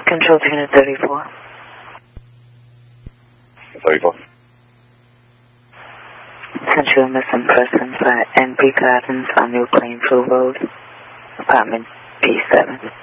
Control to Unit 34. 34. Central missing persons at NP Gardens on New Plainfield Road, apartment P7.